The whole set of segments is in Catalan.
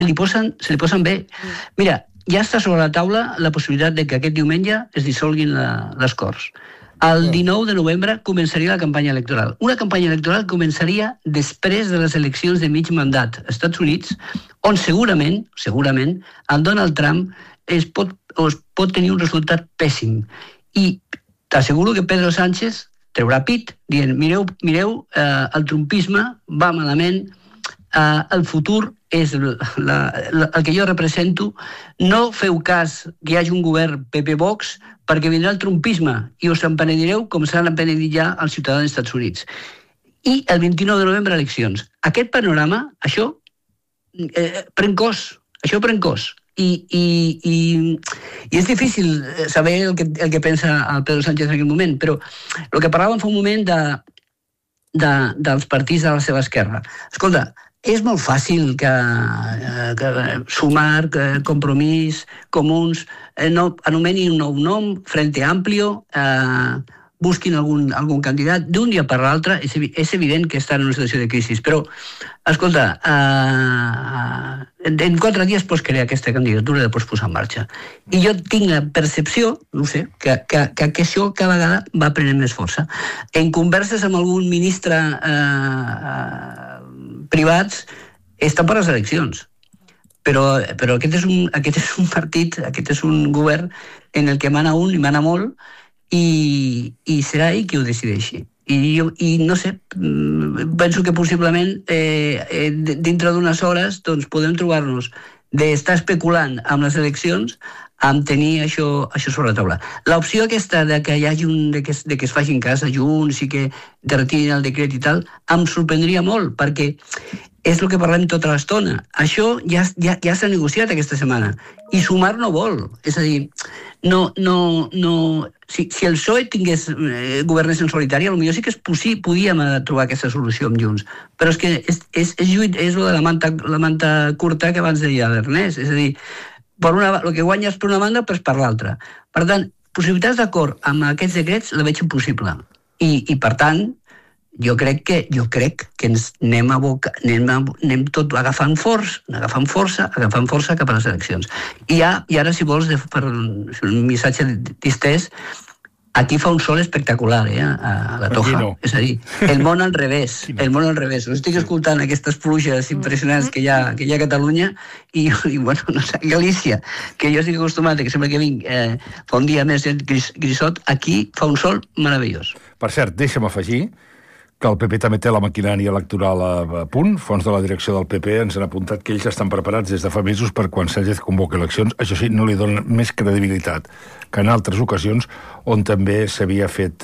se li posen bé. Mira, ja està sobre la taula la possibilitat de que aquest diumenge es dissolguin les Corts. El 19 de novembre començaria la campanya electoral. Una campanya electoral començaria després de les eleccions de mig mandat als Estats Units, on segurament, el Donald Trump pot tenir un resultat pèssim. I t'asseguro que Pedro Sánchez treurà pit dient, mireu, el trumpisme va malament, el futur és el que jo represento, no feu cas que hi hagi un govern PP-Vox perquè vindrà el trumpisme i us en penedireu com s'han empenedit ja els ciutadans dels Estats Units. I el 29 de novembre eleccions. Aquest panorama, això pren cos. I és difícil saber el que pensa el Pedro Sánchez en aquest moment, però el que parlàvem fa un moment dels partits de la seva esquerra. Escolta, és molt fàcil que Sumar, Compromís, Comuns, anomenin un nou nom, Frente Amplio, busquin algun candidat. D'un dia per l'altre és evident que estan en una situació de crisi, però, escolta, en 4 dies pots crear aquesta candidatura i la pots posar en marxa. I jo tinc la percepció, no sé, que això cada vegada va prenent més força. En converses amb algun ministre privats estan per les eleccions. Però aquest és un partit, aquest és un govern en el que mana un i mana molt, i serà ell qui ho decideixi. I no sé, penso que possiblement dintre d'unes hores doncs podem trobar-nos d'estar especulant amb les eleccions amb tenir això sobre la taula. L'opció aquesta de que hi hagi de que es facin cas a Junts i que retirin el decret i tal, em sorprendria molt, perquè és el que parlem tota l'estona. Això ja s'ha negociat aquesta setmana. I Sumar no vol. És a dir, si el PSOE governés en solitari, potser sí que podíem trobar aquesta solució amb Junts. Però és que és el de la manta curta que abans deia l'Ernest. És a dir, el que guanyes per una banda, per l'altra. Per tant, possibilitats d'acord amb aquests decrets la veig impossible. I per tant, jo crec que ens anem tot agafant força cap a les eleccions. I ara, si vols, per un missatge distès, aquí fa un sol espectacular, a la Toja. És a dir, el món al revés. Us estic escoltant aquestes pluges impressionants que hi ha a Catalunya i bueno, no sé, Galícia, que jo estic acostumat, que sembla que vinc fa un dia més grisot, aquí fa un sol meravellós. Per cert, deixa'm afegir que el PP també té la maquinària electoral a punt. Fons de la direcció del PP ens han apuntat que ells estan preparats des de fa mesos per quan Sánchez convoca eleccions. Això sí, no li donen més credibilitat que en altres ocasions on també s'havia fet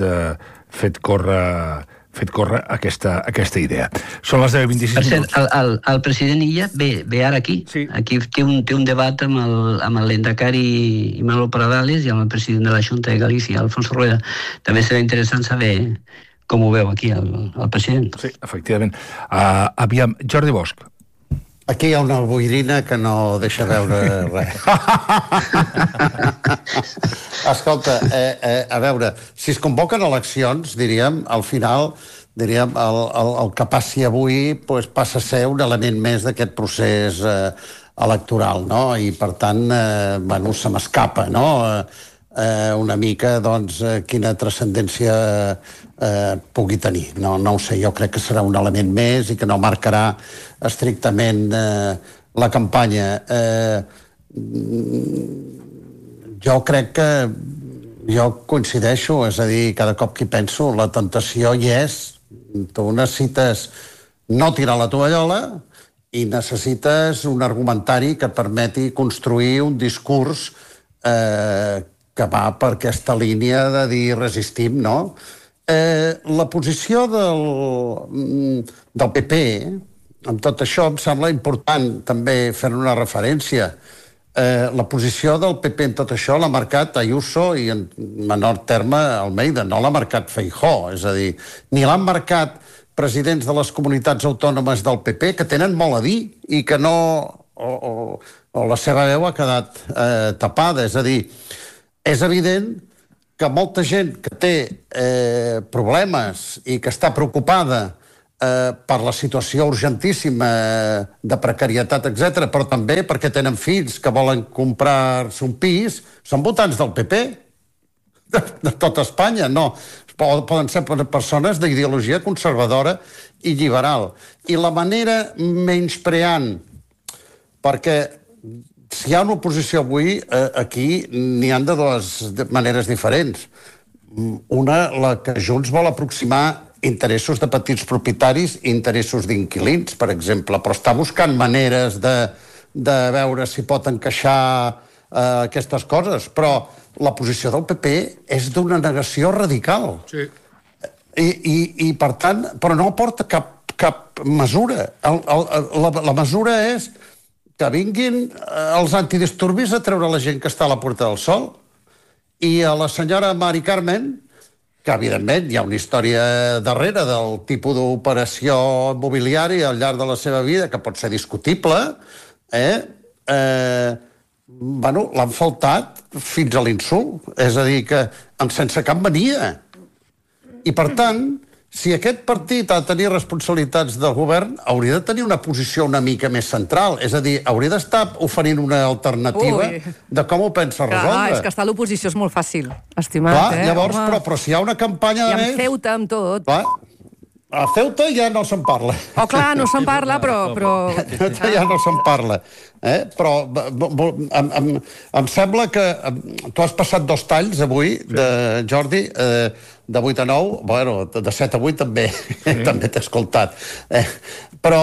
córrer aquesta idea. Són les 10:26. Per cert, el president Illa ve ara aquí. Sí. Aquí té un debat amb l'Endacari Manuel Pradales i amb el president de la Junta de Galícia, Alfonso Rueda. També serà interessant saber com ho veu aquí el president. Sí, efectivament. Aviam, Jordi Bosch. Aquí hi ha una boirina que no deixa veure res. Escolta, a veure, si es convoquen eleccions, diríem, al final, el que passi avui passa a ser un element més d'aquest procés electoral, no? I, per tant, bueno, se m'escapa, no?, una mica, doncs, quina transcendència pugui tenir. No ho sé, jo crec que serà un element més i que no marcarà estrictament la campanya. Jo crec que jo coincideixo, és a dir, cada cop que hi penso, la tentació hi és. Tu necessites no tirar la tovallola i necessites un argumentari que et permeti construir un discurs que va per aquesta línia de dir resistim, no? La posició del PP, amb tot això, em sembla important també fer una referència. La posició del PP en tot això l'ha marcat Ayuso i en menor terme Almeida, no l'ha marcat Feijóo, és a dir, ni l'han marcat presidents de les comunitats autònomes del PP, que tenen molt a dir i que no... o la seva veu ha quedat tapada, és a dir, és evident que molta gent que té problemes i que està preocupada per la situació urgentíssima de precarietat, etc, però també perquè tenen fills que volen comprar-se un pis, són votants del PP, de tota Espanya, no. Poden ser persones d'ideologia conservadora i liberal. I la manera menyspreant, perquè si hi ha una oposició avui, aquí n'hi ha de dues maneres diferents. Una, la que Junts vol aproximar interessos de petits propietaris i interessos d'inquilins, per exemple, però està buscant maneres de veure si pot encaixar aquestes coses, però la posició del PP és d'una negació radical. Sí. I per tant, però no aporta cap mesura. La mesura és que vinguin els antidisturbis a treure la gent que està a la Puerta del Sol, i a la senyora Mari Carmen, que evidentment hi ha una història darrere del tipus d'operació immobiliària al llarg de la seva vida, que pot ser discutible, l'han faltat fins a l'insult, és a dir, que sense cap mania. I per tant, si aquest partit ha de tenir responsabilitats del govern, hauria de tenir una posició una mica més central, és a dir, hauria d'estar oferint una alternativa de com ho pensa resoldre. És que estar a l'oposició és molt fàcil, estimat. Llavors, però si hi ha una campanya de més... I amb Ceuta, amb tot. A Ceuta ja no se'n parla. Oh, clar, no se'n parla, però... Ja no se'n parla. Però em sembla que tu has passat 2 talls avui, Jordi, de 8 a 9, bueno, de 7 a 8 també, també t'he escoltat. Però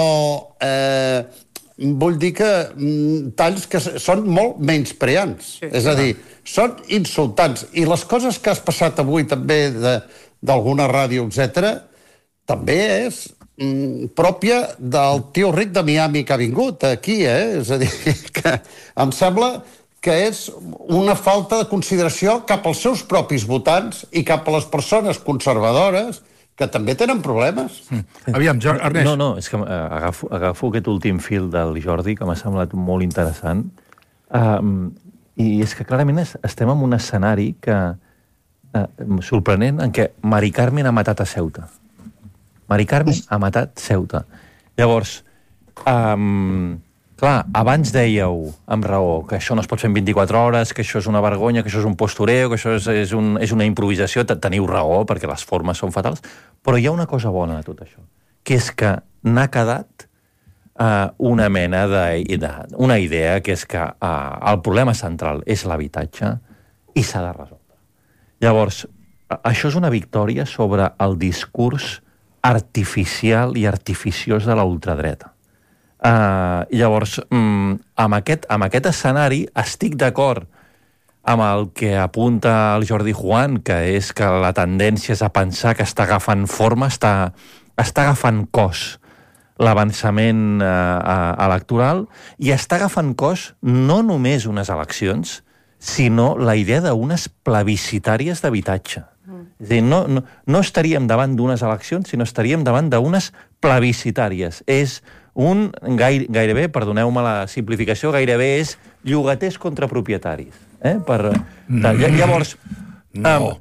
vull dir que talls que són molt menyspreants, és a dir, són insultants. I les coses que has passat avui també d'alguna ràdio, etc., també és pròpia del tio ric de Miami que ha vingut aquí, és a dir, que em sembla que és una falta de consideració cap als seus propis votants i cap a les persones conservadores que també tenen problemes. Aviam, Ernest. No, és que agafo aquest últim fil del Jordi, que m'ha semblat molt interessant, i és que clarament estem en un escenari sorprenent en què Mari Carmen ha matat a Ceuta. Mari Carmen ha matat Ceuta. Llavors, clar, abans dèieu, amb raó, que això no es pot fer en 24 hores, que això és una vergonya, que això és un postureo, que això és una improvisació. Teniu raó, perquè les formes són fatals, però hi ha una cosa bona de tot això, que és que n'ha quedat una mena una idea, que és que el problema central és l'habitatge i s'ha de resoldre. Llavors, això és una victòria sobre el discurs artificial i artificiós de la ultradreta. Llavors, amb aquest escenari estic d'acord amb el que apunta el Jordi Juan, que és que la tendència és a pensar que està agafant forma, està agafant cos l'avançament electoral, i està agafant cos no només unes eleccions, sinó la idea d'unes plebiscitàries d'habitatge. És a dir, no estaríem davant d'unes eleccions, sinó estaríem davant d'unes plebiscitàries. És gairebé, perdoneu-me la simplificació, gairebé és llogaters contra propietaris. Llavors... No.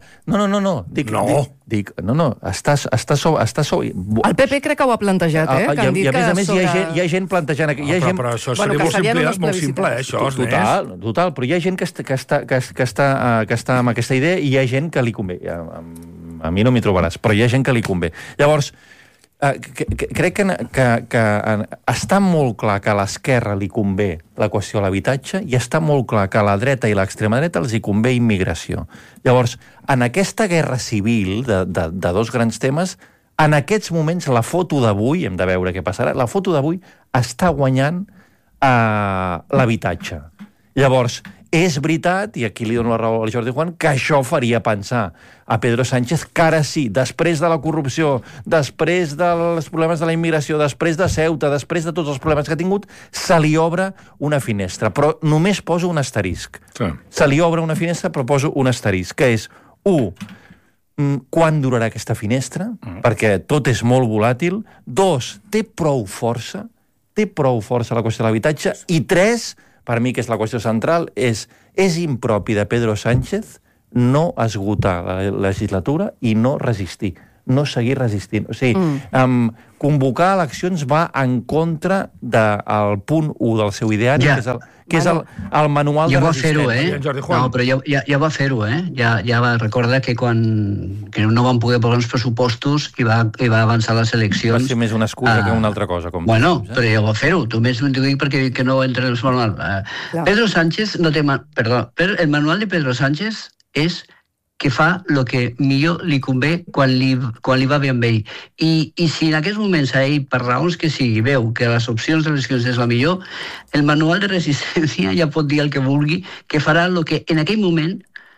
Està sobre... El PP crec que ho ha plantejat, que han dit que... A més, hi ha gent plantejant... Però això seria molt simple, això. Total, però hi ha gent que està amb aquesta idea i hi ha gent que li convé. A mi no m'hi trobaràs, però hi ha gent que li convé. Llavors, crec que està molt clar que a l'esquerra li convé la qüestió de l'habitatge i està molt clar que a la dreta i l'extrema dreta els hi convé immigració. Llavors, en aquesta guerra civil de dos grans temes, en aquests moments la foto d'avui, hem de veure què passarà, la foto d'avui està guanyant l'habitatge. Llavors, és veritat, i aquí li dono la raó al Jordi Juan, que això faria pensar a Pedro Sánchez que ara sí, després de la corrupció, després dels problemes de la immigració, després de Ceuta, després de tots els problemes que ha tingut, se li obre una finestra. Però només poso un asterisc. Sí. Se li obre una finestra, però poso un asterisc, que és, 1, quan durarà aquesta finestra? Perquè tot és molt volàtil. 2, té prou força la qüestió de l'habitatge. I 3, per mi, que és la qüestió central, és impropi de Pedro Sánchez no esgotar la legislatura i no resistir. no seguir resistint. O sigui, convocar eleccions va en contra del punt 1 del seu ideari, que és el manual de resistència. No, però ja va fer-ho, ja va recordar que quan no van poder posar uns pressupostos i va avançar les eleccions... Va ser més una excusa que una altra cosa. Bueno, però ja va fer-ho. Tu més m'ho dic perquè no entra en el manual. Pedro Sánchez no té... Perdó, el manual de Pedro Sánchez és que fa el que millor li convé quan li va bé amb ell. I si en aquests moments a ell, per raons que sigui, veu que les opcions de les eleccions és la millor, el manual de resistència ja pot dir el que vulgui, que farà el que en aquell moment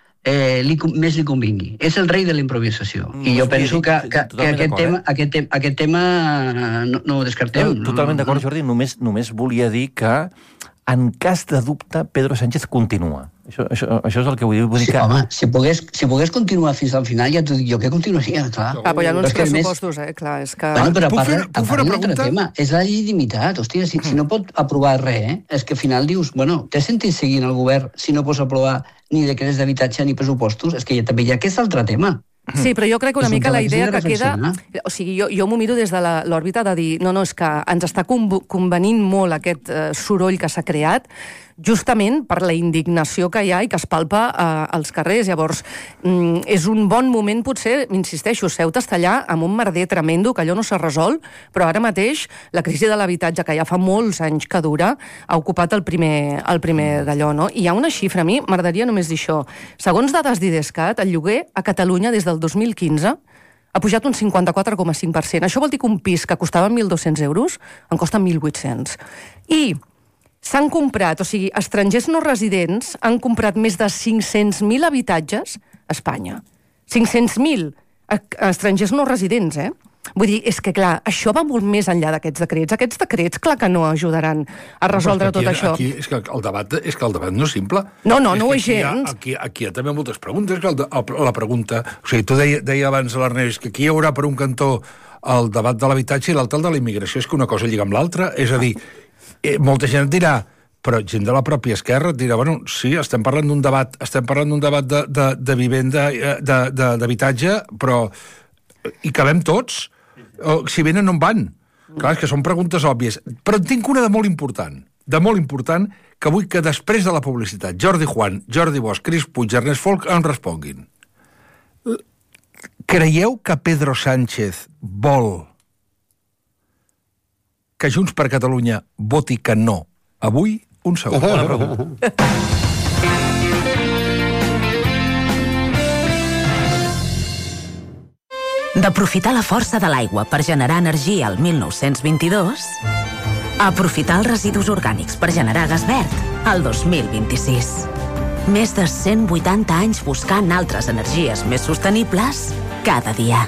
més li convingui. És el rei de la improvisació. I jo penso que aquest tema no ho descartem. Totalment d'acord, Jordi. Només volia dir que en cas de dubte, Pedro Sánchez continua. Això és el que vull dir. Sí, home, si pogués continuar fins al final, ja t'ho dic jo que continuaria, clar. Però hi ha uns pressupostos, clar, és que... Bueno, però a part un altre tema, és la legitimitat. Hòstia, si no pot aprovar res, és que al final dius, bueno, t'he sentit seguint el govern si no pots aprovar ni decrets d'habitatge ni pressupostos? És que també hi ha aquest altre tema. Sí, però jo crec que una mica la idea que queda... O sigui, jo m'ho miro des de l'òrbita de dir no, és que ens està convenint molt aquest soroll que s'ha creat justament per la indignació que hi ha i que es palpa als carrers. Llavors, és un bon moment, potser, insisteixo, Ceuta està allà amb un merder tremendo, que allò no s'ha resolt, però ara mateix la crisi de l'habitatge, que ja fa molts anys que dura, ha ocupat el primer d'allò, no? I hi ha una xifra, a mi m'agradaria només dir això. Segons dades d'IDESCAT, el lloguer a Catalunya des del 2015 ha pujat un 54,5%. Això vol dir que un pis que costava 1.200 euros en costa 1.800. I s'han comprat, o sigui, estrangers no residents han comprat més de 500.000 habitatges a Espanya. 500.000 estrangers no residents, Vull dir, és que, clar, això va molt més enllà d'aquests decrets. Aquests decrets, clar que no ajudaran a resoldre tot això. És que el debat no és simple. No ho és gens. Aquí hi ha també moltes preguntes. La pregunta... O sigui, tu deia abans a l'Ernest que aquí hi haurà per un cantó el debat de l'habitatge i l'altre el de la immigració. És que una cosa lliga amb l'altra. És a dir, molta gent dirà, però gent de la pròpia esquerra et dirà, bueno, sí, estem parlant d'un debat de vivenda, d'habitatge, però hi cabem tots? O, si venen, no en van. Clar, és que són preguntes òbvies. Però en tinc una de molt important, que vull que després de la publicitat Jordi Juan, Jordi Bosch, Cris Puig, Ernest Folk em responguin. Creieu que Pedro Sánchez vol que Junts per Catalunya voti que no avui? Un segon. Bona pregunta. D'aprofitar la força de l'aigua per generar energia al 1922 a aprofitar els residus orgànics per generar gas verd al 2026. Més de 180 anys buscant altres energies més sostenibles cada dia.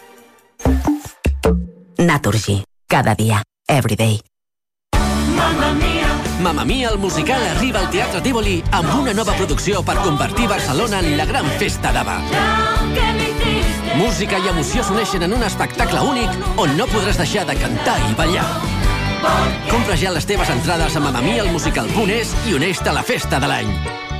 Naturgy. Cada dia. Every day. Mamma Mia! Mamma Mia, el musical arriba al Teatre Tívoli amb una nova producció per convertir Barcelona en la gran festa d'Ava. Música i emoció s'uneixen en un espectacle únic on no podràs deixar de cantar i ballar. Compra ja les teves entrades a mamamialmusical.es i uneix-te a la festa de l'any.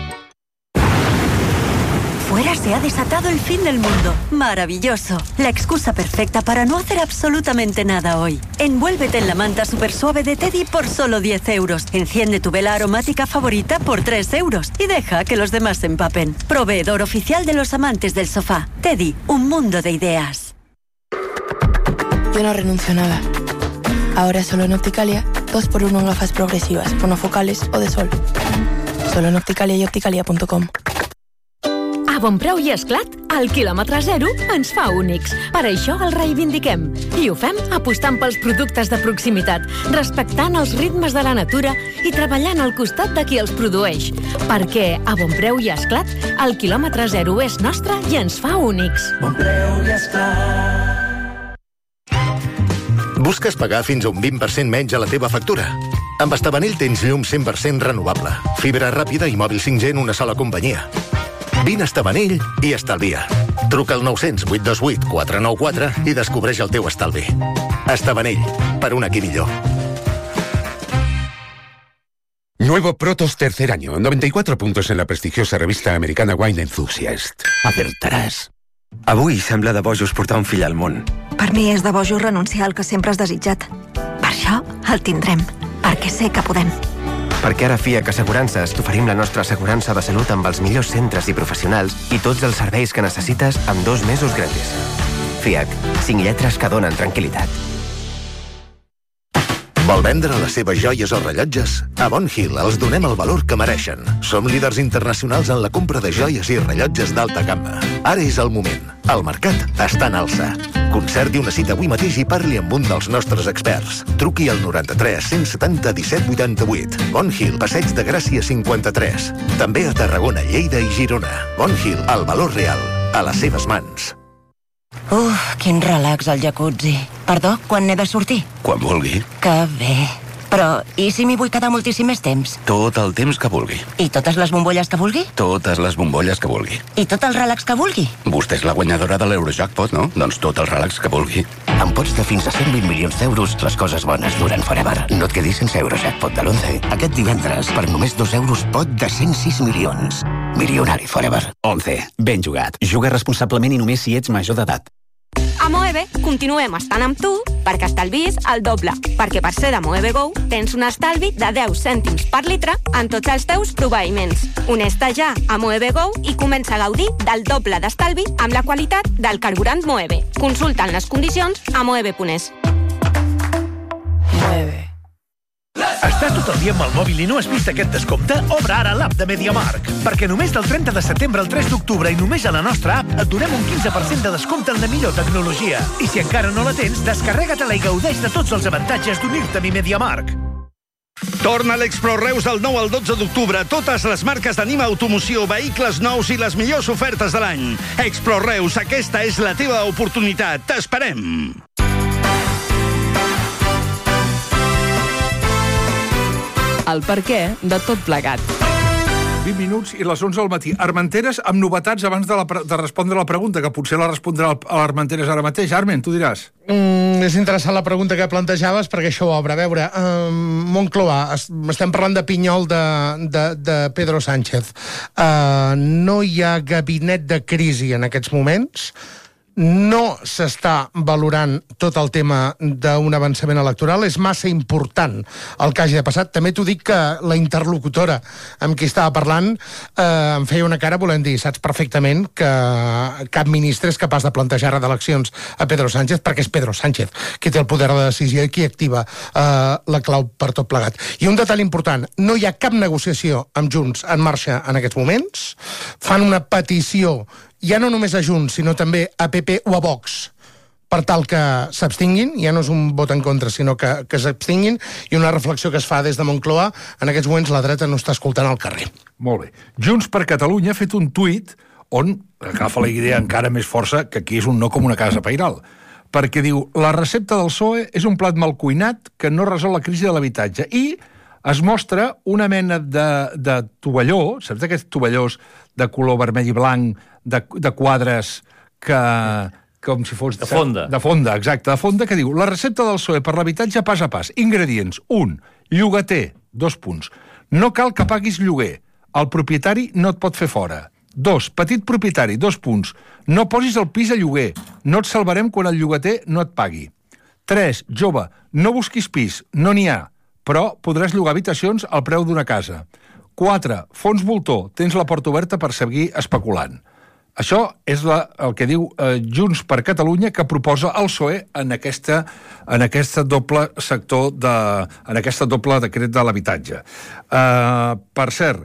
Fuera se ha desatado el fin del mundo. Maravilloso. La excusa perfecta para no hacer absolutamente nada hoy. Envuélvete en la manta super suave de Teddy por solo 10 euros. Enciende tu vela aromática favorita por 3 euros. Y deja que los demás se empapen. Proveedor oficial de los amantes del sofá. Teddy, un mundo de ideas. Yo no renuncio a nada. Ahora solo en Opticalia, 2x1 en gafas progresivas, monofocales o de sol. Solo en Opticalia y opticalia.com. A Bonpreu i Esclat, el quilòmetre zero ens fa únics. Per això el reivindiquem. I ho fem apostant pels productes de proximitat, respectant els ritmes de la natura i treballant al costat de qui els produeix. Perquè a Bonpreu i Esclat, el quilòmetre zero és nostre i ens fa únics. Bonpreu i Esclat. Busques pagar fins a un 20% menys a la teva factura? Amb Estabanell tens llum 100% renovable, fibra ràpida i mòbil 5G en una sola companyia. Vine a Estabanell i estalvia. Truca al 900 828 494 i descobreix el teu estalvi. Estabanell, per un aquí millor. Nuevo Protos tercer año, 94 puntos en la prestigiosa revista americana Wine Enthusiast. Acertarás. Avui sembla de bojos portar un fill al món. Per mi és de bojos renunciar al que sempre has desitjat. Per això el tindrem, perquè sé que podem. Perquè ara a FIAC Assegurances t'oferim la nostra assegurança de salut amb els millors centres i professionals i tots els serveis que necessites amb 2 mesos gratis. FIAC, 5 lletres que donen tranquil·litat. Vol vendre les seves joies o rellotges? A Bon Hill els donem el valor que mereixen. Som líders internacionals en la compra de joies i rellotges d'alta gamma. Ara és el moment. El mercat està en alça. Concerti una cita avui mateix i parli amb un dels nostres experts. Truqui al 93 170 17 88. Bon Hill, Passeig de Gràcia 53. També a Tarragona, Lleida i Girona. Bon Hill, el valor real, a les seves mans. Quin relax al jacuzzi. Perdó, quan n'he de sortir? Quan vulgui. Que bé. Però, i si m'hi vull quedar moltíssim més temps? Tot el temps que vulgui. I totes les bombolles que vulgui? Totes les bombolles que vulgui. I tot el relax que vulgui? Vostè és la guanyadora de l'Eurojackpot, no? Doncs tot el relax que vulgui. Amb pots de fins a 120 milions d'euros, les coses bones duren forever. No et quedis sense Eurojackpot de l'11. Aquest divendres, per només 2 euros, pot de 106 milions. Milionari forever. 11. Ben jugat. Juga responsablement i només si ets major d'edat. A Moeve continuem estant amb tu perquè estalvis el doble. Perquè per ser de Moeve Go tens un estalvi de 10 cèntims per litre en tots els teus proveïments. Uneix-te ja a Moeve Go i comença a gaudir del doble d'estalvi amb la qualitat del carburant Moeve. Consulta'n les condicions a moeve.es. Moeve. Estàs tot el dia amb el mòbil i no has vist aquest descompte? Obre ara l'app de MediaMarkt. Perquè només del 30 de setembre al 3 d'octubre i només a la nostra app et donem un 15% de descompte en la millor tecnologia. I si encara no la tens, descarrega-te-la i gaudeix de tots els avantatges d'unir-te a mi MediaMarkt. Torna a l'Expo Reus del 9 al 12 d'octubre. Totes les marques d'Anima Automoció, vehicles nous i les millors ofertes de l'any. Expo Reus, aquesta és la teva oportunitat. T'esperem! El perquè de tot plegat. 20 minuts i les 11 al matí. Armenteres amb novetats abans de respondre la pregunta, que potser la respondrà a l'Armenteres ara mateix. Armen, tu diràs. És interessant la pregunta que plantejaves, perquè això obre. A veure, Moncloa, estem parlant de pinyol de Pedro Sánchez. No hi ha gabinet de crisi en aquests moments. No s'està valorant tot el tema d'un avançament electoral. És massa important el que hagi de passar. També t'ho dic que la interlocutora amb qui estava parlant em feia una cara volent dir, saps perfectament que cap ministre és capaç de plantejar d'eleccions a Pedro Sánchez, perquè és Pedro Sánchez qui té el poder de decisió i qui activa la clau per tot plegat. I un detall important, no hi ha cap negociació amb Junts en marxa en aquests moments. Fan una petició ja no només a Junts, sinó també a PP o a Vox, per tal que s'abstinguin, ja no és un vot en contra, sinó que s'abstinguin, i una reflexió que es fa des de Moncloa, en aquests moments la dreta no està escoltant al carrer. Molt bé. Junts per Catalunya ha fet un tuit on agafa la idea encara més força que aquí és un no com una casa pairal, perquè diu, la recepta del PSOE és un plat mal cuinat que no resol la crisi de l'habitatge, i es mostra una mena de tovalló, saps aquests tovallós de color vermell i blanc, de quadres que com si fos... De fonda. De fonda, exacte, de fonda, que diu la recepta del PSOE per l'habitatge pas a pas. Ingredients. 1. Llogater. 2 punts. No cal que paguis lloguer. El propietari no et pot fer fora. 2. Petit propietari. 2 punts. No posis el pis a lloguer. No et salvarem quan el llogater no et pagui. 3. Jove. No busquis pis. No n'hi ha. Però podràs llogar habitacions al preu d'una casa. 4. Fons voltor. Tens la porta oberta per seguir especulant. Això és el que diu Junts per Catalunya, que proposa el PSOE en aquesta doble sector en aquesta doble decret de l'habitatge. Per cert,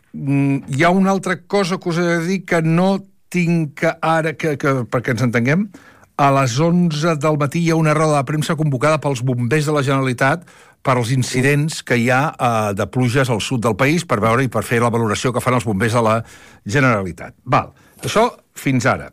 hi ha una altra cosa que us he de dir que no tinc ara, perquè ens entenguem. A les 11 del matí hi ha una roda de premsa convocada pels bombers de la Generalitat per als incidents que hi ha de pluges al sud del país, per veure i per fer la valoració que fan els bombers de la Generalitat. Val. Això fins ara.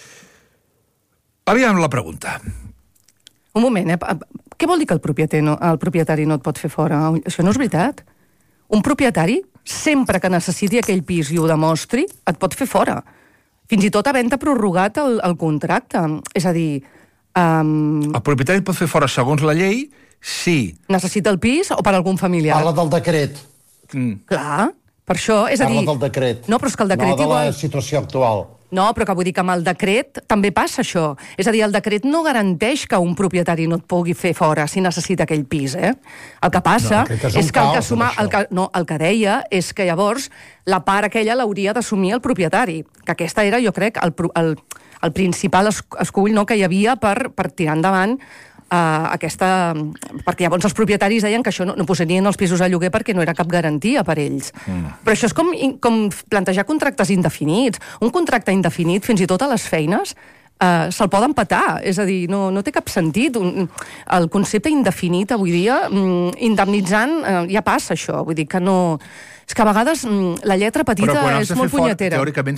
Aviam la pregunta. Un moment, què vol dir que el propietari no et pot fer fora? Això no és veritat. Un propietari, sempre que necessiti aquell pis i ho demostri, et pot fer fora. Fins i tot havent-te prorrogat el contracte. És a dir... El propietari et pot fer fora segons la llei si... Necessita el pis o per algun familiar? Parla del decret. Clar, per això, és a dir... Parla del decret. No, però és que el decret no de igual... la situació actual. No, però que vull dir que amb el decret també passa això. És a dir, el decret no garanteix que un propietari no et pugui fer fora si necessita aquell pis, eh? El que passa és que el que deia és que llavors la part aquella l'hauria d'assumir el propietari, que aquesta era, jo crec, el principal escull que hi havia per tirar endavant aquesta... Perquè llavors els propietaris deien que això no posarien els pisos a lloguer perquè no era cap garantia per ells. Però això és com plantejar contractes indefinits. Un contracte indefinit, fins i tot a les feines, se'l poden petar. És a dir, no té cap sentit. El concepte indefinit, avui dia, indemnitzant, ja passa això. Vull dir que no... És que a vegades la lletra petita és molt punyetera. Teòricament,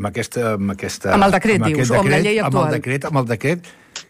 amb el decret, dius, o amb la llei actual. Amb el decret,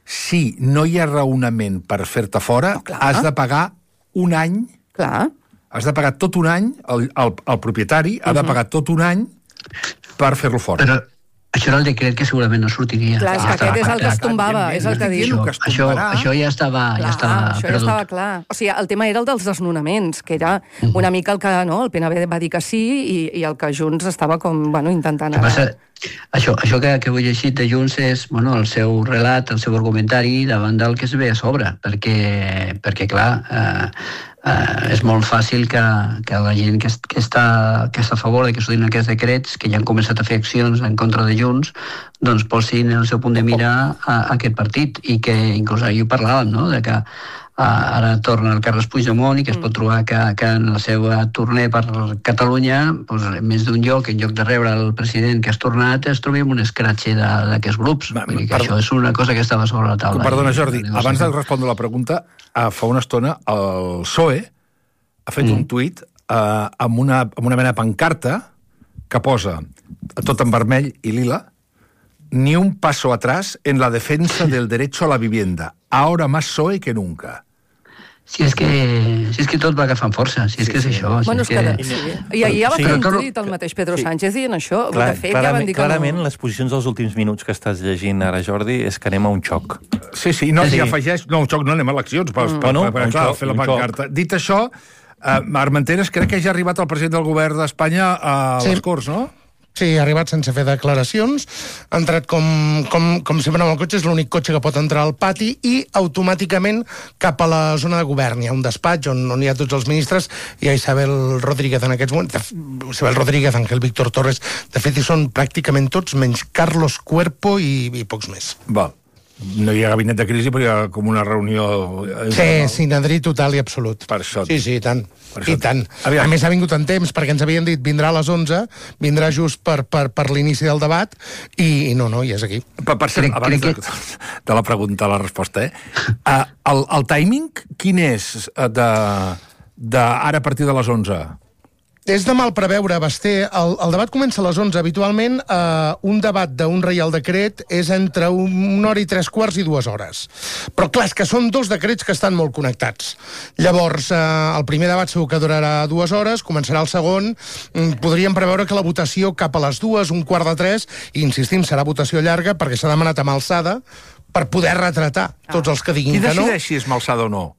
si no hi ha raonament per fer-te fora, has de pagar un any. Clar. Has de pagar tot un any, el propietari ha de pagar tot un any per fer-lo fora. Però això era el decret que segurament no sortiria. Clar, és que aquest és el que es tombava, és el que diu. Això ja estava això ja estava clar. O sigui, el tema era el dels desnonaments, que era una mica el que el PNB va dir que sí i el que Junts estava com, intentant... Això que avui he llegit de Junts és el seu relat, el seu argumentari davant del que es ve a sobre, perquè clar, és molt fàcil que la gent que està a favor de que s'ho diguin aquests decrets, que ja han començat a fer accions en contra de Junts, doncs posin el seu punt de mira a aquest partit, i que inclús ahir ho parlàvem, no?, de que ara torna el Carles Puigdemont i que es pot trobar que en la seva tournée per Catalunya, més d'un lloc, en lloc de rebre el president que has tornat, es trobi amb un escratxe d'aquests grups. Això és una cosa que estava sobre la taula. Perdona, Jordi, abans de respondre la pregunta, fa una estona el PSOE ha fet un tuit amb una mena de pancarta que posa, tot en vermell i lila, ni un paso atrás en la defensa del derecho a la vivienda. Ahora más PSOE que nunca. Si és que tot va agafant força, si és que és això. Bueno, i ahir ja va fer un tuit el mateix Pedro Sánchez dient això. Clarament, les posicions dels últims minuts que estàs llegint ara, Jordi, és que anem a un xoc. Sí, no, si afegeix... No, un xoc no, anem a eleccions, per fer la pancarta. Dit això, Armenteres crec que ja ha arribat el president del govern d'Espanya a les Corts, no? Sí, ha arribat sense fer declaracions, ha entrat com sempre amb el cotxe, és l'únic cotxe que pot entrar al pati, i automàticament cap a la zona de govern. Hi ha un despatx on hi ha tots els ministres, hi ha Isabel Rodríguez en aquests moments, Isabel Rodríguez, Ángel Víctor Torres, de fet hi són pràcticament tots, menys Carlos Cuerpo i pocs més. Val. No hi ha gabinet de crisi, però hi ha com una reunió... Sí, sinadrí total i absolut. Per això. Sí, i tant. I tant. A més, ha vingut en temps, perquè ens havien dit vindrà a les 11, vindrà just per l'inici del debat, i no, i és aquí. Per cert, abans de la pregunta, la resposta, el timing, quin és d'ara a partir de les 11? És de mal preveure, Basté. El debat comença a les 11. Habitualment, un debat d'un reial decret és entre 1 hora i 3/4 i 2 hores. Però, clar, és que són dos decrets que estan molt connectats. Llavors, el primer debat segur que durarà 2 hores, començarà el segon. Podríem preveure que la votació cap a les 2, 2:45, i insistim, serà votació llarga perquè s'ha demanat amb alçada per poder retratar tots els que diguin que no. Qui decideix si és amb alçada o no?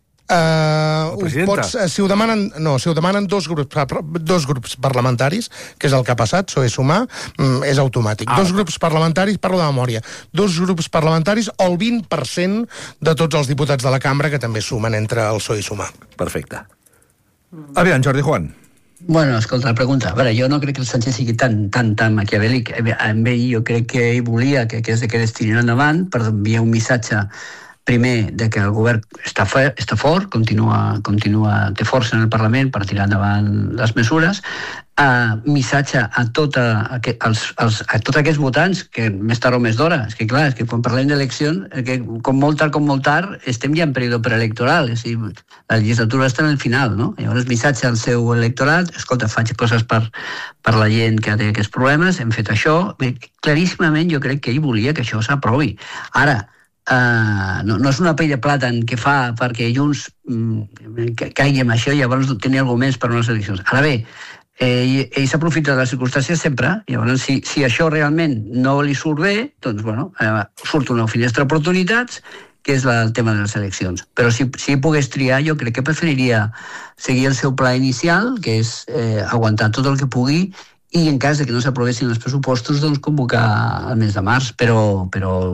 Si ho demanen dos grups parlamentaris, que és el que ha passat, PSOE i Sumar, és automàtic. Dos grups parlamentaris, parlo de memòria, dos grups parlamentaris o el 20% de tots els diputats de la cambra que també sumen entre el PSOE i Sumar. Perfecte. Aviam, Jordi Juan. Bueno, escolta, la pregunta. A veure, jo no crec que el Sánchez sigui tan maquiavèlic. Amb ell jo crec que ell volia que aquests decrets tirin endavant per enviar un missatge primer, de que el govern està fort, té força en el Parlament per tirar endavant les mesures, missatge a tots aquests votants, que més tard o més d'hora, és que clar, és que quan parlem d'eleccions, com molt tard, estem ja en període preelectoral, és a dir, la legislatura està en el final, no? Llavors, missatge al seu electorat, escolta, faig coses per la gent que té aquests problemes, hem fet això, claríssimament jo crec que ell volia que això s'aprovi. Ara, no és una pell de plàtan que fa perquè Junts caigui amb això i llavors tenir arguments per unes eleccions. Ara bé, ell s'aprofita de les circumstàncies sempre, i llavors si això realment no li surt bé, doncs surt una finestra d'oportunitats, que és el tema de les eleccions. Però si pogués triar, jo crec que preferiria seguir el seu pla inicial, que és aguantar tot el que pugui i en cas de que no s'aprovessin els pressupostos, doncs convocar el mes de març, però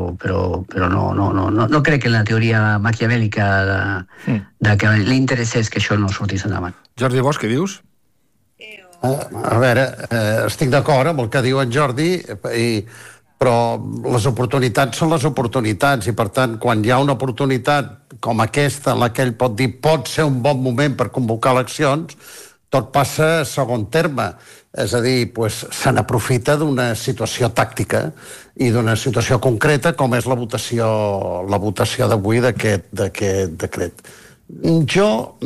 no crec que en la teoria maquiavèlica de que li interessés que això no sortís endavant. Jordi Bosch, què dius? A veure, estic d'acord amb el que diu en Jordi, però les oportunitats són les oportunitats, i per tant, quan hi ha una oportunitat com aquesta en la que ell pot dir pot ser un bon moment per convocar eleccions, tot passa a segon terme. És a dir, se n'aprofita d'una situació tàctica i d'una situació concreta com és la votació d'avui d'aquest decret. Jo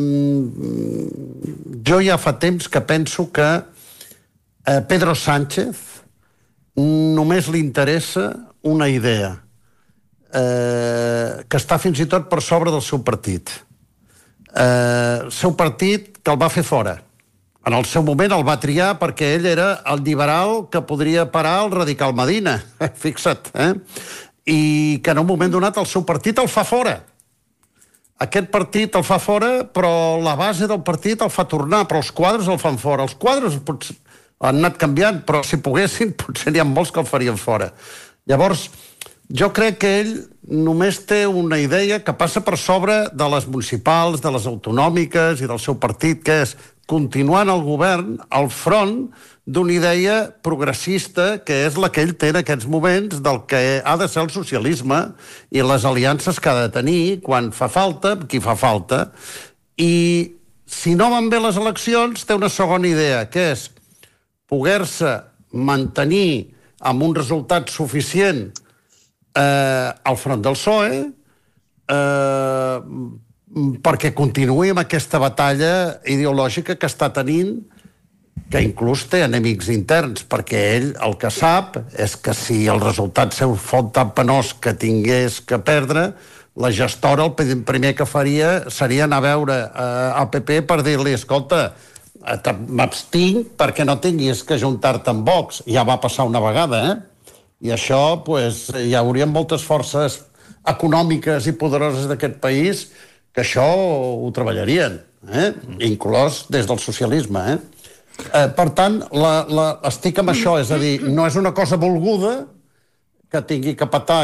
ja fa temps que penso que a Pedro Sánchez només li interessa una idea que està fins i tot per sobre del seu partit. El seu partit que el va fer fora. En el seu moment el va triar perquè ell era el liberal que podria parar el radical Medina. Fixa't, I que en un moment donat el seu partit el fa fora. Aquest partit el fa fora, però la base del partit el fa tornar, però els quadres el fan fora. Els quadres potser han anat canviant, però si poguessin potser n'hi ha molts que el farien fora. Llavors, jo crec que ell només té una idea que passa per sobre de les municipals, de les autonòmiques i del seu partit, que és continuar en el govern al front d'una idea progressista que és la que ell té en aquests moments del que ha de ser el socialisme i les aliances que ha de tenir quan fa falta, qui fa falta. I si no van bé les eleccions, té una segona idea, que és poder-se mantenir amb un resultat suficient al front del PSOE perquè continuï amb aquesta batalla ideològica que està tenint, que inclús té enemics interns, perquè ell el que sap és que si el resultat seu fos tan penós que tingués que perdre, la gestora el primer que faria seria anar a veure al PP per dir-li, escolta, m'abstinc perquè no tinguis que juntar-te amb Vox. Ja va passar una vegada, I això, hi haurien moltes forces econòmiques i poderoses d'aquest país que això ho treballarien, inclòs des del socialisme, Per tant, estic amb això, és a dir, no és una cosa volguda que tingui que petar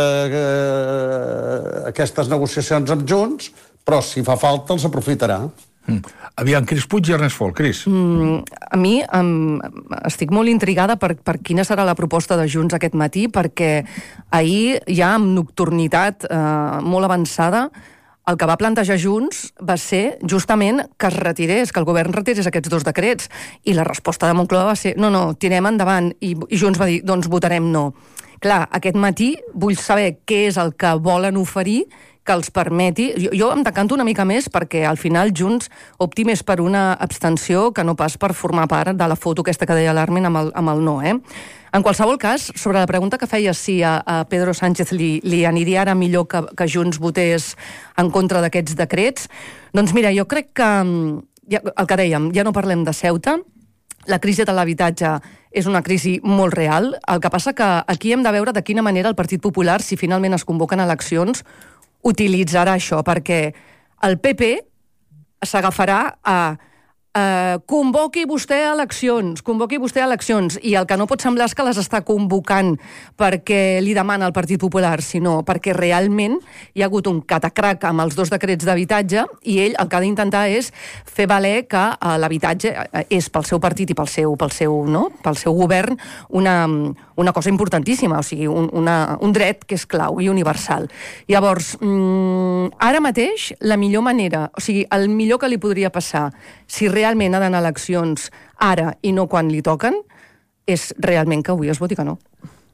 aquestes negociacions amb Junts, però si fa falta els aprofitarà. Aviam, Cris Puig i Ernest Folk. Cris. A mi estic molt intrigada per quina serà la proposta de Junts aquest matí, perquè ahir, ja amb nocturnitat molt avançada, el que va plantejar Junts va ser justament que es retirés, que el govern retirés aquests 2 decrets. I la resposta de Moncloa va ser no, tirem endavant. I Junts va dir, doncs votarem no. Clar, aquest matí vull saber què és el que volen oferir que els permeti... Jo em decanto una mica més perquè al final Junts opti més per una abstenció que no pas per formar part de la foto aquesta que deia l'Armin amb el no, En qualsevol cas, sobre la pregunta que feia si a Pedro Sánchez li aniria ara millor que Junts votés en contra d'aquests decrets, doncs mira, jo crec que, el que dèiem, ja no parlem de Ceuta, la crisi de l'habitatge és una crisi molt real, el que passa que aquí hem de veure de quina manera el Partit Popular, si finalment es convoquen eleccions, utilitzarà això, perquè el PP s'agafarà a convoqui vostè eleccions, i el que no pot semblar és que les està convocant perquè li demana el Partit Popular, sinó perquè realment hi ha hagut un catacrac amb els 2 decrets d'habitatge i ell el que ha d'intentar és fer valer que l'habitatge és pel seu partit i pel seu govern una cosa importantíssima, o sigui, un dret que és clau i universal. Llavors, ara mateix, la millor manera, o sigui, el millor que li podria passar si realment ha d'anar a eleccions ara i no quan li toquen, és realment que avui es voti que no.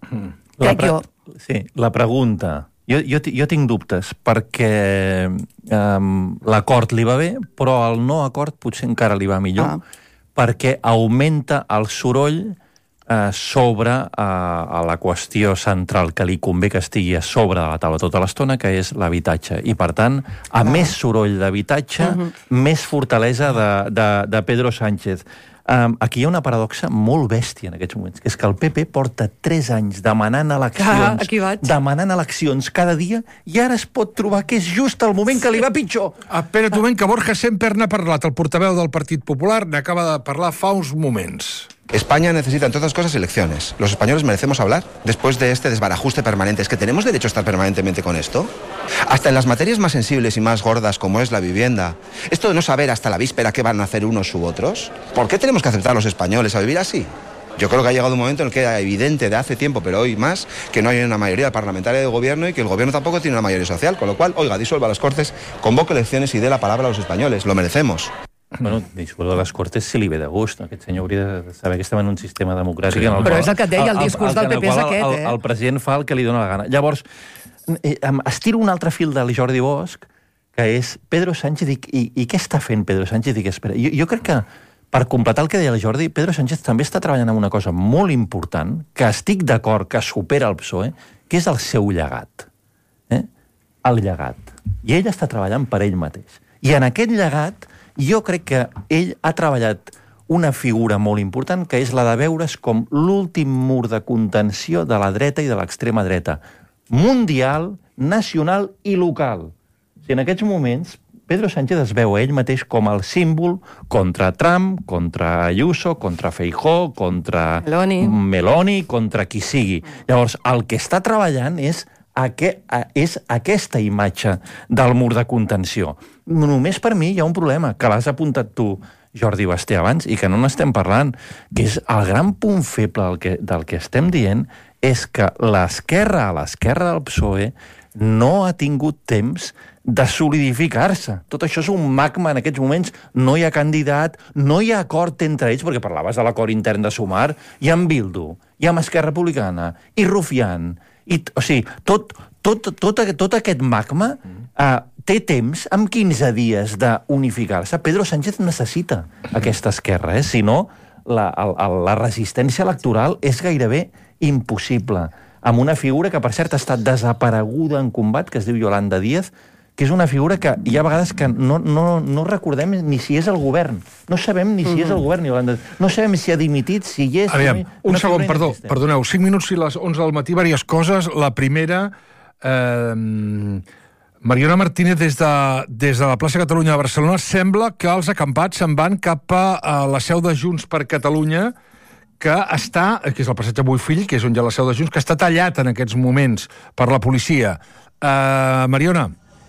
Sí, la pregunta... Jo tinc dubtes, perquè l'acord li va bé, però el no acord potser encara li va millor, perquè augmenta el soroll sobre la qüestió central que li convé que estigui a sobre de la taula tota l'estona, que és l'habitatge. I, per tant, a més soroll d'habitatge, més fortalesa de Pedro Sánchez. Aquí hi ha una paradoxa molt bèstia en aquests moments, que és que el PP porta 3 anys demanant eleccions cada dia i ara es pot trobar que és just el moment que li va pitjor. Espera't un moment, que Borja Semper n'ha parlat, el portaveu del Partit Popular n'acaba de parlar fa uns moments. España necesita, entre otras cosas, elecciones. Los españoles merecemos hablar después de este desbarajuste permanente. ¿Es que tenemos derecho a estar permanentemente con esto? Hasta en las materias más sensibles y más gordas, como es la vivienda. Esto de no saber hasta la víspera qué van a hacer unos u otros. ¿Por qué tenemos que aceptar los españoles a vivir así? Yo creo que ha llegado un momento en el que era evidente de hace tiempo, pero hoy más, que no hay una mayoría parlamentaria de gobierno y que el gobierno tampoco tiene una mayoría social. Con lo cual, oiga, disuelva las Cortes, convoque elecciones y dé la palabra a los españoles. Lo merecemos. Bueno, dissuelve les Cortes si li ve de gust. Aquest senyor hauria de saber que estem en un sistema democràtic... Sí, però és el que et deia, el discurs del PP és aquest, El president fa el que li dóna la gana. Llavors, estiro un altre fil del Jordi Bosch, que és Pedro Sánchez, i què està fent Pedro Sánchez? I què espera? Jo crec que, per completar el que deia el Jordi, Pedro Sánchez també està treballant en una cosa molt important, que estic d'acord que supera el PSOE, que és el seu llegat. El llegat. I ell està treballant per ell mateix. I en aquest llegat, jo crec que ell ha treballat una figura molt important, que és la de veure's com l'últim mur de contenció de la dreta i de l'extrema dreta, mundial, nacional i local. Si en aquests moments Pedro Sánchez es veu a ell mateix com el símbol contra Trump, contra Ayuso, contra Feijóo, contra Meloni, contra qui sigui. Llavors, el que està treballant és aquesta imatge del mur de contenció. Només per mi hi ha un problema, que l'has apuntat tu, Jordi Basté, abans, i que no n'estem parlant, que és el gran punt feble del que estem dient, és que l'esquerra a l'esquerra del PSOE no ha tingut temps de solidificar-se. Tot això és un magma en aquests moments. No hi ha candidat, no hi ha acord entre ells, perquè parlaves de l'acord intern de Sumar, i amb Bildu, i amb Esquerra Republicana, i Rufián, o sigui, tot aquest magma té temps, amb 15 dies d'unificar-se. Pedro Sánchez necessita aquesta esquerra, si no, la resistència electoral és gairebé impossible. Amb una figura que, per cert, ha estat desapareguda en combat, que es diu Yolanda Díaz, que és una figura que hi ha vegades que no recordem ni si és el govern. No sabem ni si és el govern, Yolanda. No sabem si ha dimitit, si hi és... Aviam, un segon, perdoneu, 5 minuts i les 11 del matí, diverses coses. La primera, Mariona Martínez, des de la plaça Catalunya de Barcelona, sembla que els acampats se'n van cap a la seu de Junts per Catalunya, que és el passatge Bofill, que és on hi ha la seu de Junts, que està tallat en aquests moments per la policia. Mariona.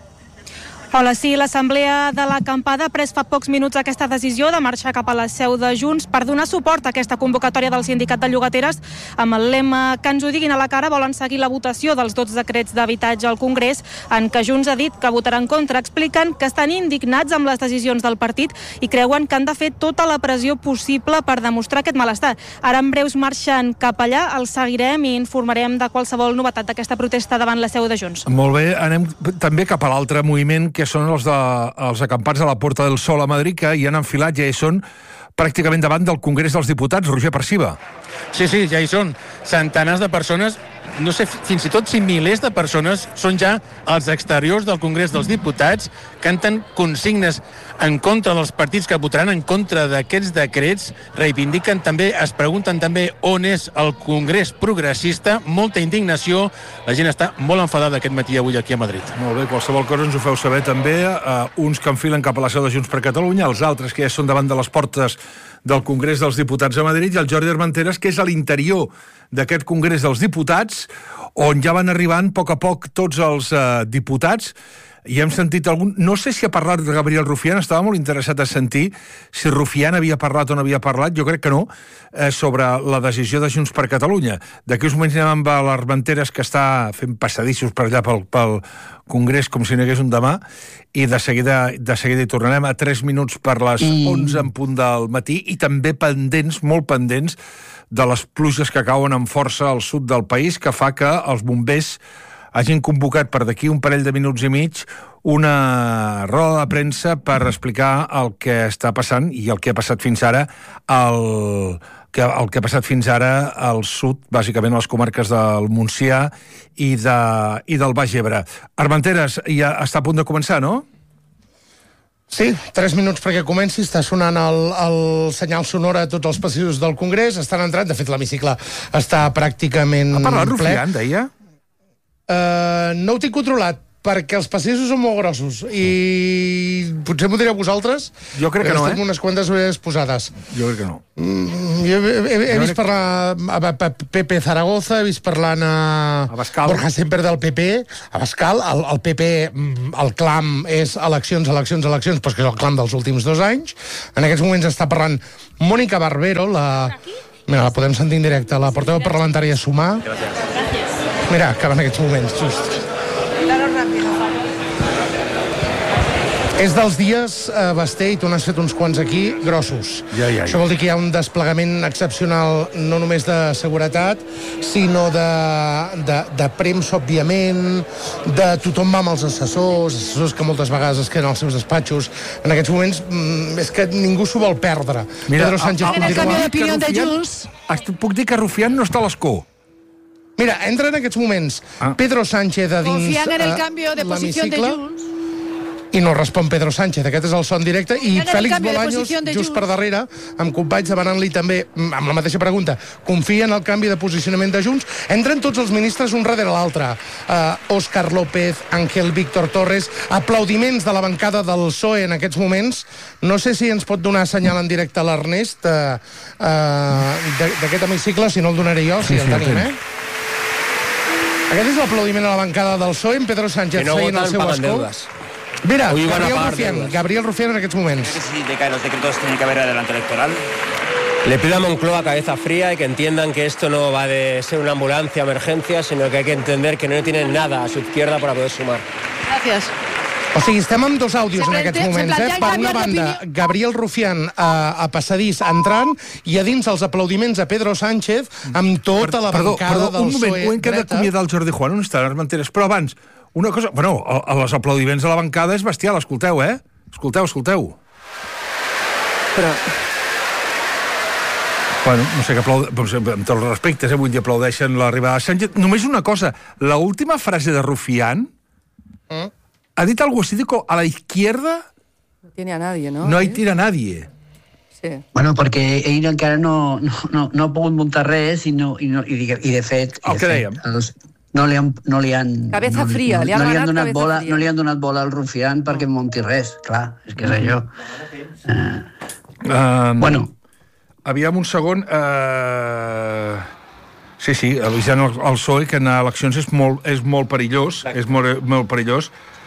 Hola, sí, l'Assemblea de l'Acampada ha pres fa pocs minuts aquesta decisió de marxar cap a la seu de Junts per donar suport a aquesta convocatòria del Sindicat de Llogateres amb el lema que ens ho diguin a la cara. Volen seguir la votació dels 12 decrets d'habitatge al Congrés, en què Junts ha dit que votarà en contra. Expliquen que estan indignats amb les decisions del partit i creuen que han de fer tota la pressió possible per demostrar aquest malestar. Ara en breus marxen cap allà, els seguirem i informarem de qualsevol novetat d'aquesta protesta davant la seu de Junts. Molt bé, anem també cap a l'altre moviment, que són els acampats a la Porta del Sol a Madrid, que hi han enfilat, ja hi són pràcticament davant del Congrés dels Diputats. Roger Perciba. Sí, ja hi són centenars de persones, no sé fins i tot si milers de persones són ja als exteriors del Congrés dels Diputats, canten consignes en contra dels partits que votaran en contra d'aquests decrets, reivindiquen també, es pregunten també on és el Congrés progressista, molta indignació, la gent està molt enfadada aquest matí avui aquí a Madrid. Molt bé, qualsevol cosa ens ho feu saber també, uns que enfilen cap a la seu de Junts per Catalunya, els altres que ja són davant de les portes del Congrés dels Diputats a Madrid, i el Jordi Armenteres, que és a l'interior d'aquest Congrés dels Diputats, on ja van arribant a poc tots els diputats, i hem sentit algun... No sé si ha parlat Gabriel Rufián, estava molt interessat a sentir si Rufián havia parlat o no havia parlat, jo crec que no, sobre la decisió de Junts per Catalunya. D'aquí uns moments anem amb l'Armenteres, que està fent passadissos per allà pel Congrés com si n'hi hagués un demà, i de seguida hi tornarem a 3 minuts per les 11 en punt del matí, i també pendents, molt pendents, de les pluges que cauen amb força al sud del país, que fa que els bombers hagin convocat per d'aquí un parell de minuts i mig una roda de premsa per explicar el que està passant i el que ha passat fins ara el que ha passat fins ara al sud, bàsicament a les comarques del Montsià i del Baix Ebre. Armenteres, ja està a punt de començar, no? Sí, 3 minuts perquè comenci, està sonant el senyal sonora a tots els passadissos del Congrés, estan entrant, de fet l'hemicicle està pràcticament ple. Ha parlat Rufián, deia? No ho tinc controlat, perquè els pastissos són molt grossos i potser m'ho direu vosaltres. Jo crec que no, unes quantes vegades posades. Jo crec que no. Jo he vist parlar a Pepe Zaragoza, he vist parlant a Borja Semper del PP, a Bascal, el PP, el clam és eleccions, però és que és el clam dels últims 2 anys. En aquests moments està parlant Mónica Barbero, mira, la podem sentir en directe, la portaveu parlamentària de Sumar. Mira, acaba en aquests moments, just. És dels dies, Basté, i tu n'has fet uns quants aquí, grossos. Això vol dir que hi ha un desplegament excepcional no només de seguretat, sinó de premsa, òbviament, de tothom va amb els assessors que moltes vegades es queden als seus despatxos. En aquests moments és que ningú s'ho vol perdre. Pedro Sánchez puc dir que Rufián no està a l'escó. Mira, entra en aquests moments Pedro Sánchez a dins Confían en el cambio de posición de Junts. I no respon Pedro Sánchez, aquest és el son directe, i Félix Bolaños, just per darrere, amb companys demanant-li també, amb la mateixa pregunta, confia en el canvi de posicionament de Junts? Entren tots els ministres un darrere l'altre. Òscar López, Ángel Víctor Torres, aplaudiments de la bancada del PSOE en aquests moments. No sé si ens pot donar senyal en directe l'Ernest d'aquest hemicicle, si no el donaré jo, si el tenim, Aquest és l'aplaudiment a la bancada del PSOE, en Pedro Sánchez feien el seu escó. Mira, Gabriel Rufián en aquests moments. ¿Qué significa que los decretos tienen que haber adelanto electoral? Le pido a Moncloa cabeza fría y que entiendan que esto no va de ser una ambulancia emergencia, sino que hay que entender que no tienen nada a su izquierda para poder sumar. Gracias. O sigui, estem amb 2 àudios en aquests moments. Per una banda, Gabriel Rufián a passadís entrant i a dins els aplaudiments a Pedro Sánchez amb tota la bancada del PSOE. Un moment, ho hem quedat d'acomiadar el Jordi Juan, on estan les manteres? Però abans, una cosa... Bueno, els aplaudiments a la bancada és bestial, escolteu, Escolteu. Però... Bueno, no sé què amb tots els respectes, vull dir, aplaudeixen l'arribada de Sánchez. Només una cosa, l'última frase de Rufián ha dit algo así de a la izquierda... No tiene a nadie, no? No hay tira a nadie. Sí. Bueno, perquè ell encara no ha pogut muntar res i de fet... El que dèiem. No li han... Cabeza fría, li han donat cabeza fría. No li han donat bola al Rufián perquè munti res, clar, és que és això. Bueno... Aviam un segon... Sí, avisant el PSOE que anar a eleccions és molt perillós, molt perillós.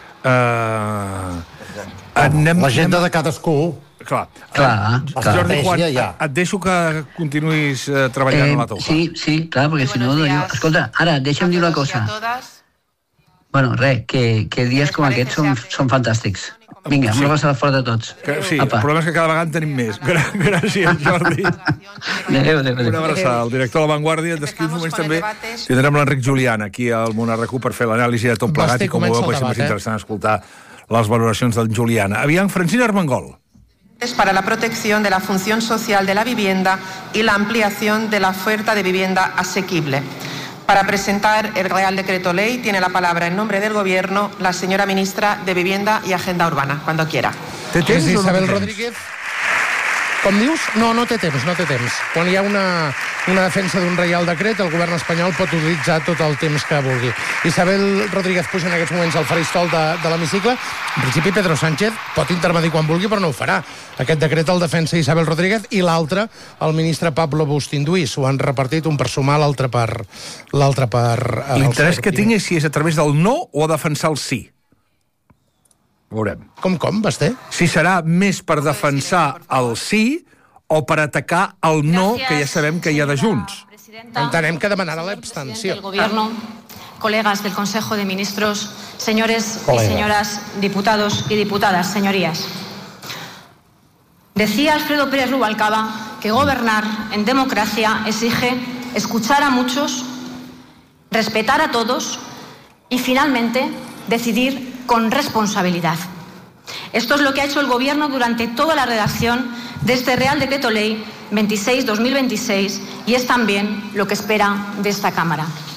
L'agenda de cadascú. Clar. Jordi Juan, et deixo que continuïs treballant a la toca. Sí, clar, perquè si no... Escolta, ara, deixa'm dir una cosa. Bueno, que dies com aquests són fantàstics. Vinga, una abraçada fort a tots. Sí, el problema és que cada vegada en tenim més. Gràcies, Jordi. Adéu. Una abraçada. El director de La Vanguardia, d'aquí uns moments també tindrem l'Enric Julián aquí al Món RQ per fer l'anàlisi de tot plegat i com ho veu, és més interessant escoltar les valoracions del Julián. Aviam, Francina Armengol. Para la protección de la función social de la vivienda y la ampliación de la oferta de vivienda asequible. Para presentar el Real Decreto Ley tiene la palabra en nombre del Gobierno la señora ministra de Vivienda y Agenda Urbana, cuando quiera. És Isabel Rodríguez. Com dius? No té temps. Quan hi ha una defensa d'un Reial Decret, el govern espanyol pot utilitzar tot el temps que vulgui. Isabel Rodríguez puja en aquests moments al faristol de l'hemicicle. En principi, Pedro Sánchez pot intervenir quan vulgui, però no ho farà. Aquest decret el defensa Isabel Rodríguez i l'altre, el ministre Pablo Bustinduy. S'ho han repartit, un per sumar, l'altre per... L'interès que tinc és si és a través del no o a defensar el sí. Veurem. Com, Basté? Si serà més per defensar el sí o per atacar el no, que ja sabem que hi ha de Junts. Entenem que demanarà l'abstenció. El Gobierno, colegas del Consejo de Ministros, señores y señoras diputados y diputadas, señorías. Decía Alfredo Pérez Rubalcaba que gobernar en democracia exige escuchar a muchos, respetar a todos y finalmente decidir con responsabilidad. Esto es lo que ha hecho el Gobierno durante toda la redacción de este Real Decreto Ley 26/2026 y es también lo que espera de esta Cámara.